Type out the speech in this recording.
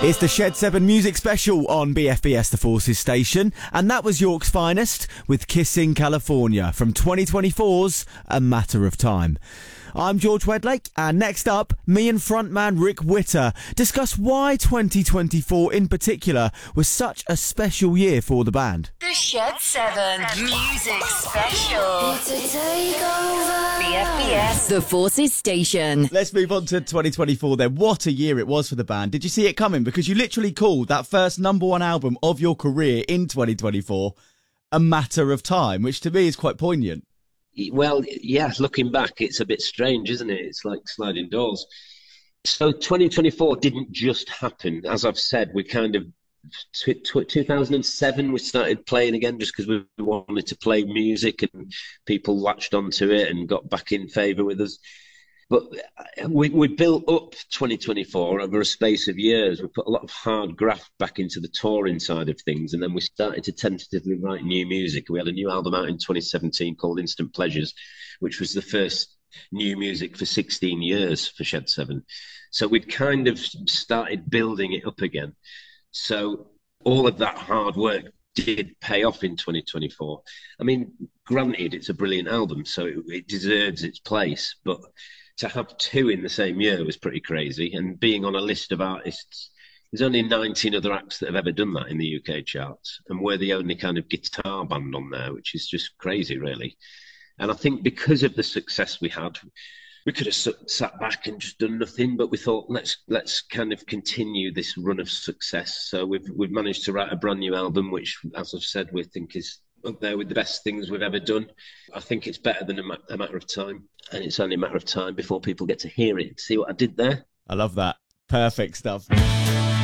It's the Shed 7 music special on BFBS The Forces station, and that was York's finest with Kissing California from 2024's A Matter of Time. I'm George Wedlake, and next up, me and frontman Rick Witter discuss why 2024 in particular was such a special year for the band. The Shed 7 Music Special. It's a takeover. BFBS The Forces station. Let's move on to 2024 then. What a year it was for the band. Did you see it coming? Because you literally called that first number one album of your career in 2024 A Matter of Time, which to me is quite poignant. Well, yeah, looking back, it's a bit strange, isn't it? It's like sliding doors. So 2024 didn't just happen. As I've said, we kind of, 2007, we started playing again just because we wanted to play music and people latched onto it and got back in favour with us. But we built up 2024 over a space of years. We put a lot of hard graft back into the touring side of things, and then we started to tentatively write new music. We had a new album out in 2017 called Instant Pleasures, which was the first new music for 16 years for Shed 7. So we'd kind of started building it up again. So all of that hard work did pay off in 2024. I mean, granted, it's a brilliant album, so it deserves its place, but to have two in the same year was pretty crazy. And being on a list of artists, there's only 19 other acts that have ever done that in the UK charts. And we're the only kind of guitar band on there, which is just crazy, really. And I think because of the success we had, we could have sat back and just done nothing, but we thought, let's kind of continue this run of success. So we've managed to write a brand new album, which, as I've said, we think is up there with the best things we've ever done. I think it's better than a matter of time, and it's only a matter of time before people get to hear it. See what I did there? I love that. Perfect stuff.